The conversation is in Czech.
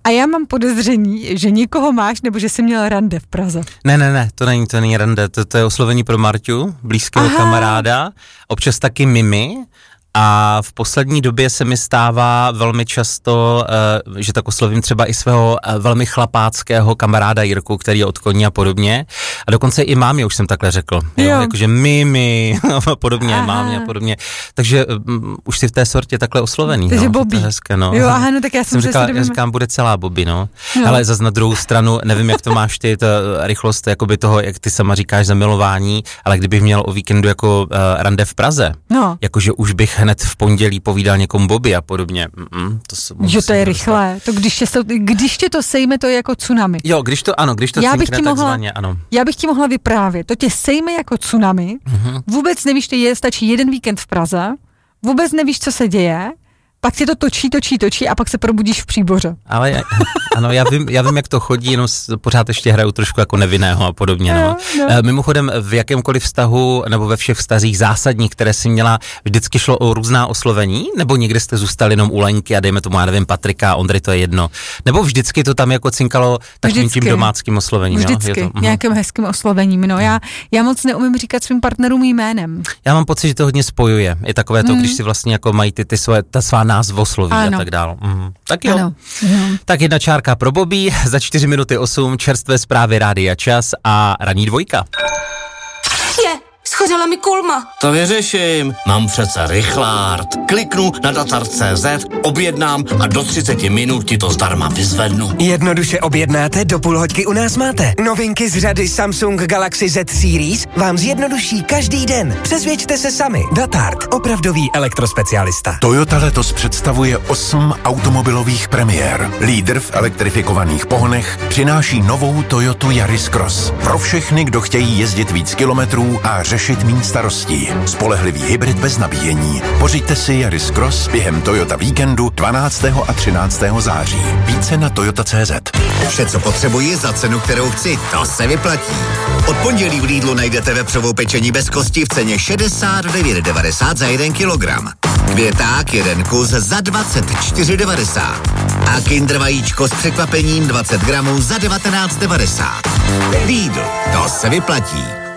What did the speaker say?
A já mám podezření, že někoho máš, nebo že jsi měl rande v Praze. Ne, to není rande, to je oslovení pro Marťu, blízkého kamaráda, občas taky Mimi. A v poslední době se mi stává velmi často, že tak oslovím třeba i svého velmi chlapáckého kamaráda Jirku, který je od koní a podobně. A dokonce i mámě už jsem takhle řekl. Jo. Jakože Mimi a podobně, mámě a podobně. Takže už si v té sortě takhle oslovený. Takže no, Bobby. To je hezké, no. Jo, aha, no tak já jsem já říkám, bude celá Bobby, no. Ale zas na druhou stranu, nevím, jak to máš ty, ta rychlost jakoby toho, jak ty sama říkáš, zamilování, ale kdybych měl o víkendu jako rande v Praze, jakože už bych hned v pondělí povídal někomu Bobby a podobně. Že to je rychlé. To když tě to sejme, to je jako tsunami. Jo, když to cinkne takzvaně, ano. Já bych ti mohla vyprávět. To tě sejme jako tsunami. Vůbec nevíš, stačí jeden víkend v Praze. Vůbec nevíš, co se děje. Pak tě to točí a pak se probudíš v Příboře. Ale ano, já vím, jak to chodí, jenom pořád ještě hraju trošku jako nevinného a podobně. No. Mimochodem, v jakémkoliv vztahu, nebo ve všech vztazích zásadních, které si měla, vždycky šlo o různá oslovení, nebo někde jste zůstali jenom u Lenky a dejme tomu, já nevím, Patrika, Ondry, to je jedno. Nebo vždycky to tam jako cinkalo takovým tím domáckým oslovením. Vždycky, jo? Nějakým hezkým oslovením. No, já moc neumím říkat svým partnerům jménem. Já mám pocit, že to hodně spojuje. Je takové to, když si vlastně jako mají ta svá názvosloví a tak dále. Tak jo. Ano. Tak 1 čárka pro Bobby, za 4:08 čerstvé zprávy Rádia Čas a ranní dvojka. Schořela mi kulma. To vyřeším. Mám přece rychlárt. Kliknu na datar.cz, objednám a do 30 minut ti to zdarma vyzvednu. Jednoduše objednáte, do půl hoďky u nás máte. Novinky z řady Samsung Galaxy Z Series vám zjednoduší každý den. Přesvědčte se sami. Datart, opravdový elektrospecialista. Toyota letos představuje 8 automobilových premiér. Lídr v elektrifikovaných pohonech přináší novou Toyotu Yaris Cross. Pro všechny, kdo chtějí jezdit víc kilometrů a řešit méně starostí. Spolehlivý hybrid bez nabíjení. Pořiďte si Yaris Cross během Toyota víkendu 12. a 13. září. Více na toyota.cz. Vše, co potřebuji za cenu, kterou chci, to se vyplatí. Od pondělí v Lidlu najdete vepřovou pečení bez kosti v ceně 69,90 za 1 kilogram. Květák 1 kus za 24,90. A Kinder vajíčko s překvapením 20 gramů za 19,90. Lidl, to se vyplatí.